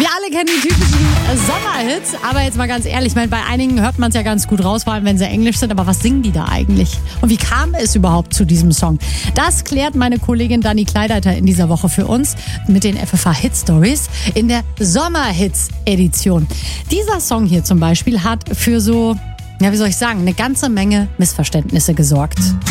Wir alle kennen die typischen Sommerhits, aber jetzt mal ganz ehrlich, ich meine, bei einigen hört man es ja ganz gut raus, vor allem wenn sie englisch sind, aber was singen die da eigentlich? Und wie kam es überhaupt zu diesem Song? Das klärt meine Kollegin Dani Kleideiter in dieser Woche für uns mit den FFH Hit Stories in der Sommerhits-Edition. Dieser Song hier zum Beispiel hat für so, ja wie soll ich sagen, eine ganze Menge Missverständnisse gesorgt.